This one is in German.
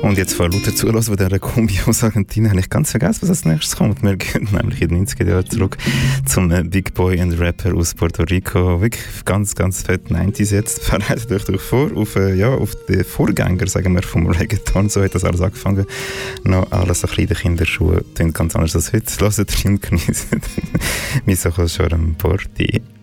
Und jetzt vor lauter Zulassen von dieser Kombi aus Argentinien habe ich ganz vergessen, was als nächstes kommt. Wir gehen nämlich in die 90er Jahre zurück zum Big Boy and Rapper aus Puerto Rico. Wirklich ganz, ganz fett 90s jetzt. Bereitet euch durch vor auf den Vorgänger, sagen wir, vom Reggaeton. So hat das alles angefangen. Noch alles so kleine Kinderschuhe. Klingt ganz anders als heute. Hört rein und genießt. Mis ojos lloran por ti.